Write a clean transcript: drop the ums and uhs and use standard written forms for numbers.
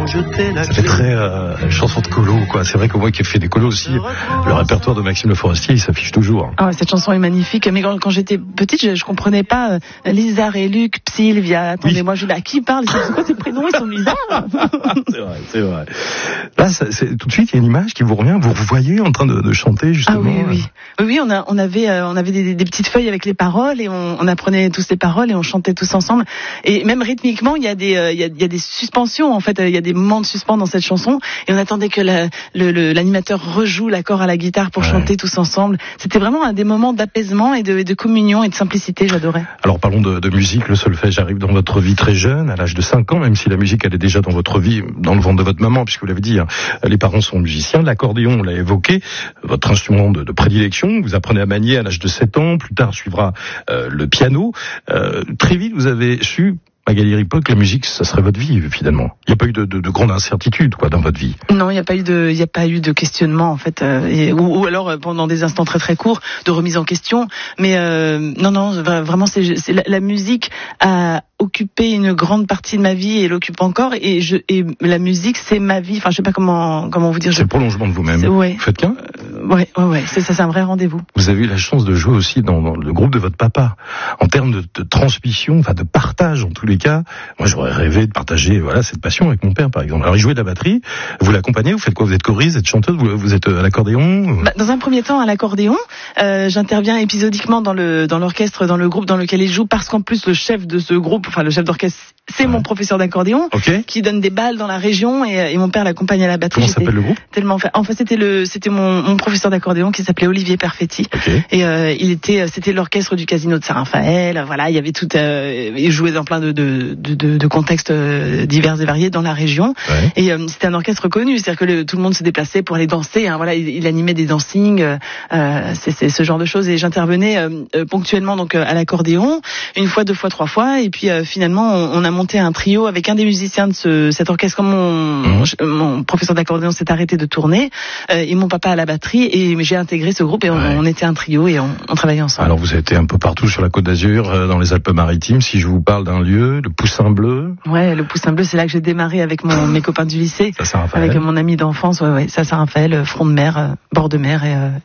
Ça fait très chanson de colo, quoi. C'est vrai que moi qui ai fait des colos aussi, le répertoire de Maxime Le Forestier, il s'affiche toujours. Ah ouais, cette chanson est magnifique. Mais quand j'étais petite, je comprenais pas Lizard et Luc, Sylvia. Attendez, moi je dis à qui parle? C'est quoi ces prénoms? Ils sont bizarres. C'est vrai. Là, tout de suite, il y a une image qui vous revient. Vous voyez en train de chanter justement. Ah oui. On avait des petites feuilles avec les paroles et on apprenait tous ces paroles et on chantait tous ensemble. Et même rythmiquement, il y a des suspensions en fait. Il y a des moments de suspens dans cette chanson et on attendait que l'animateur rejoue l'accord à la guitare pour chanter tous ensemble. C'était vraiment un des moments d'apaisement et de communion et de simplicité. J'adorais. Alors parlons de musique. Le solfège arrive dans votre vie très jeune, à l'âge de 5 ans, même si la musique elle est déjà dans votre vie, dans le ventre de votre maman, puisque vous l'avez dit, hein, les parents sont musiciens. L'accordéon, on l'a évoqué, votre instrument de prédilection. Vous apprenez à manier à l'âge de 7 ans. Plus tard suivra le piano. Très vite, vous avez su, Magali Ripoll, que la musique, ça serait votre vie, finalement. Il n'y a pas eu de grande incertitude, quoi, dans votre vie. Non, il n'y a pas eu de questionnement, en fait, ou alors pendant des instants très très courts de remise en question. Mais non, vraiment, c'est la musique a occupé une grande partie de ma vie et l'occupe encore. Et la musique, c'est ma vie. Enfin, je sais pas comment vous dire. C'est le prolongement de vous-même. Ouais. Vous faites qu'un. Ouais. C'est un vrai rendez-vous. Vous avez eu la chance de jouer aussi dans le groupe de votre papa. En termes de transmission, enfin de partage en tous les cas. Moi, j'aurais rêvé de partager, cette passion avec mon père, par exemple. Alors, il jouait de la batterie. Vous l'accompagnez. Vous faites quoi? Vous êtes choriste, vous êtes chanteuse, vous êtes à l'accordéon? Dans un premier temps, à l'accordéon. J'interviens épisodiquement dans l'orchestre, dans le groupe dans lequel il joue, parce qu'en plus, le chef de ce groupe, le chef d'orchestre, c'est mon professeur d'accordéon, qui donne des balles dans la région et mon père l'accompagne à la batterie. Comment s'appelle le groupe? Tellement fait. En fait, c'était mon professeur d'accordéon qui s'appelait Olivier Perfetti. Et c'était l'orchestre du Casino de Saint-Raphaël. Voilà, il y avait tout, il jouait dans plein de contextes divers et variés dans la région. Et c'était un orchestre connu, c'est-à-dire que tout le monde se déplaçait pour aller danser. Hein, voilà, il animait des dancings, c'est ce genre de choses. Et j'intervenais ponctuellement donc à l'accordéon, une fois, 2 fois, 3 fois. Et puis finalement, on a monté un trio avec un des musiciens de cet orchestre. Comme mon professeur d'accordéon s'est arrêté de tourner, et mon papa à la batterie, et j'ai intégré ce groupe et on était un trio et on travaillait ensemble. Alors vous avez été un peu partout sur la Côte d'Azur, dans les Alpes-Maritimes. Si je vous parle d'un lieu, le Poussin Bleu. Ouais, le Poussin Bleu, c'est là que j'ai démarré avec mes copains du lycée, avec mon ami d'enfance. Ça Saint-Raphaël, front de mer, bord de mer